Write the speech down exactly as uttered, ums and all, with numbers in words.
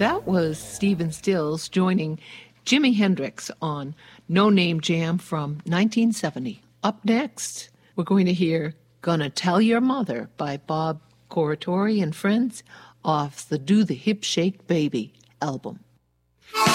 That was Stephen Stills joining Jimi Hendrix on No Name Jam from nineteen seventy. Up next, we're going to hear Gonna Tell Your Mother by Bob Corritore and Friends off the Do the Hip Shake Baby album.